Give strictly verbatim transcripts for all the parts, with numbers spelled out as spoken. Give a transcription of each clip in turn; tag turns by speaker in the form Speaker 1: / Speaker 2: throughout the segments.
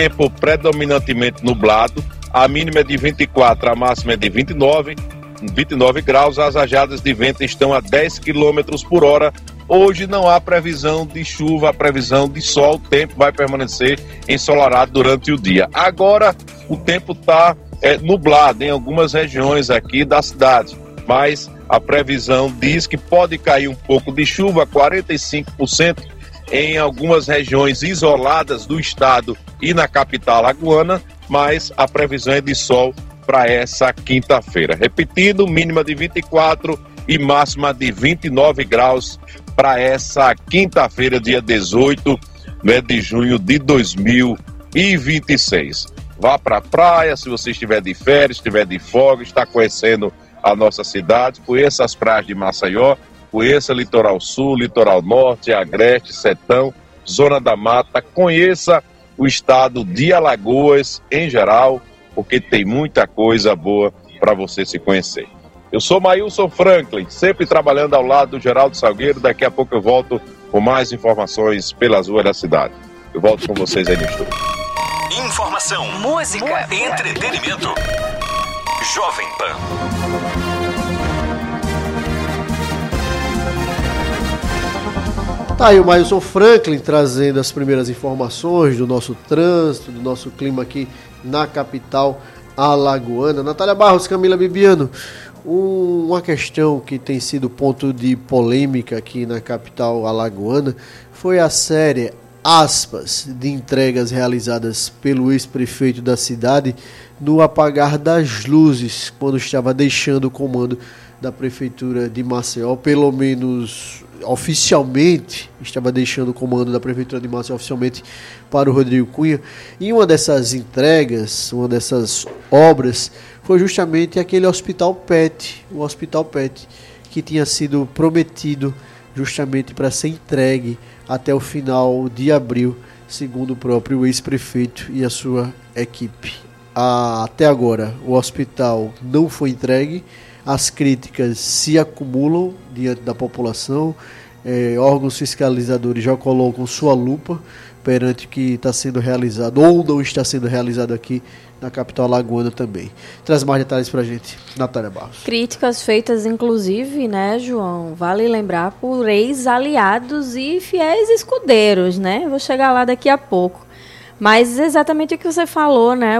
Speaker 1: tempo predominantemente nublado, a mínima é de vinte e quatro, a máxima é de vinte e nove, vinte e nove graus, as rajadas de vento estão a dez quilômetros por hora. Hoje não há previsão de chuva, a previsão de sol, o tempo vai permanecer ensolarado durante o dia. Agora o tempo está é, nublado em algumas regiões aqui da cidade, mas a previsão diz que pode cair um pouco de chuva, quarenta e cinco por cento em algumas regiões isoladas do estado e na capital alagoana, mas a previsão é de sol para essa quinta-feira. Repetindo, mínima de vinte e quatro e máxima de vinte e nove graus para essa quinta-feira, dia dezoito, né, de junho de dois mil e vinte e seis. Vá para a praia, se você estiver de férias, estiver de folga, está conhecendo a nossa cidade, conheça as praias de Maceió, conheça Litoral Sul, Litoral Norte, Agreste, Sertão, Zona da Mata, conheça o estado de Alagoas em geral, porque tem muita coisa boa para você se conhecer. Eu sou Maílson Franklin, sempre trabalhando ao lado do Geraldo Salgueiro. Daqui a pouco eu volto com mais informações pelas ruas da cidade. Eu volto com vocês aí no estúdio.
Speaker 2: Informação, música, música. Entretenimento. Jovem Pan.
Speaker 3: Tá aí o Maílson Franklin trazendo as primeiras informações do nosso trânsito, do nosso clima aqui na capital alagoana. Natália Barros, Camila Bibiano, um, uma questão que tem sido ponto de polêmica aqui na capital alagoana foi a série, aspas, de entregas realizadas pelo ex-prefeito da cidade no apagar das luzes, quando estava deixando o comando da prefeitura de Maceió, pelo menos oficialmente, estava deixando o comando da prefeitura de Maceió oficialmente para o Rodrigo Cunha. E uma dessas entregas, uma dessas obras, foi justamente aquele Hospital Pet, o Hospital Pet, que tinha sido prometido justamente para ser entregue até o final de abril, segundo o próprio ex-prefeito e a sua equipe. Ah, até agora, o hospital não foi entregue. As críticas se acumulam diante da população, eh, órgãos fiscalizadores já colocam sua lupa perante o que está sendo realizado ou não está sendo realizado aqui na capital alagoana também. Traz mais detalhes para a gente, Natália Barros.
Speaker 4: Críticas feitas, inclusive, né, João? Vale lembrar, por ex-aliados e fiéis escudeiros, né? Vou chegar lá daqui a pouco. Mas exatamente o que você falou, né?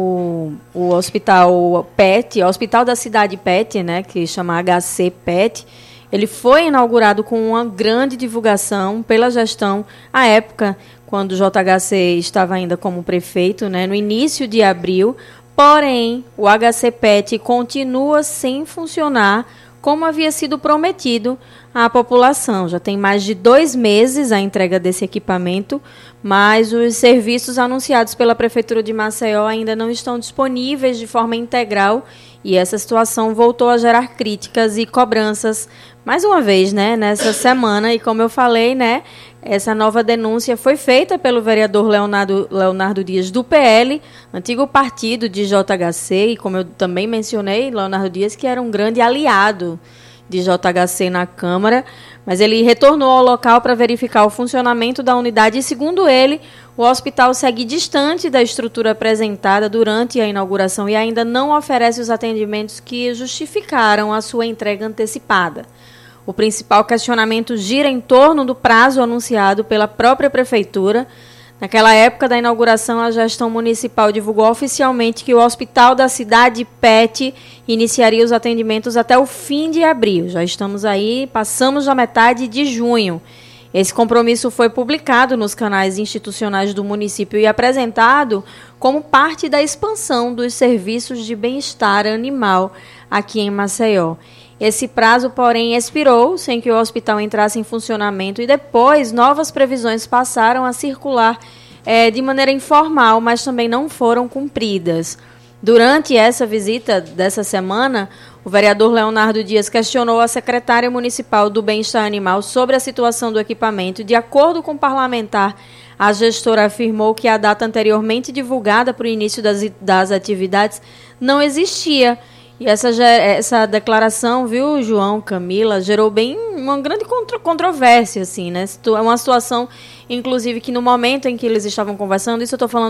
Speaker 4: O, o, o hospital Pet, o hospital da cidade Pet, né? Que chama H C Pet, ele foi inaugurado com uma grande divulgação pela gestão, à época, quando o J H C estava ainda como prefeito, né? No início de abril. Porém, o H C Pet continua sem funcionar como havia sido prometido à população. Já tem mais de dois meses a entrega desse equipamento, mas os serviços anunciados pela Prefeitura de Maceió ainda não estão disponíveis de forma integral e essa situação voltou a gerar críticas e cobranças mais uma vez, né, nessa semana. E como eu falei, né, essa nova denúncia foi feita pelo vereador Leonardo, Leonardo Dias, do P L, antigo partido de J H C, e como eu também mencionei, Leonardo Dias, que era um grande aliado de J H C na Câmara, mas ele retornou ao local para verificar o funcionamento da unidade e, segundo ele, o hospital segue distante da estrutura apresentada durante a inauguração e ainda não oferece os atendimentos que justificaram a sua entrega antecipada. O principal questionamento gira em torno do prazo anunciado pela própria Prefeitura. Naquela época da inauguração, a gestão municipal divulgou oficialmente que o Hospital da Cidade Pet iniciaria os atendimentos até o fim de abril. Já estamos aí, passamos da metade de junho. Esse compromisso foi publicado nos canais institucionais do município e apresentado como parte da expansão dos serviços de bem-estar animal aqui em Maceió. Esse prazo, porém, expirou sem que o hospital entrasse em funcionamento e depois novas previsões passaram a circular é, de maneira informal, mas também não foram cumpridas. Durante essa visita dessa semana, o vereador Leonardo Dias questionou a secretária municipal do Bem-Estar Animal sobre a situação do equipamento. De acordo com o parlamentar, a gestora afirmou que a data anteriormente divulgada para o início das, das atividades não existia. E essa, essa declaração, viu, João, Camila, gerou bem uma grande contro, controvérsia, assim, né? É uma situação, inclusive, que no momento em que eles estavam conversando, isso eu estou falando